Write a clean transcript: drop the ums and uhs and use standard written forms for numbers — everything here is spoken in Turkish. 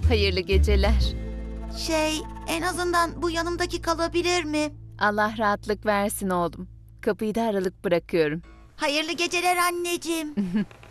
Hayırlı geceler. En azından bu yanımdaki kalabilir mi? Allah rahatlık versin oğlum. Kapıyı da aralık bırakıyorum. Hayırlı geceler anneciğim.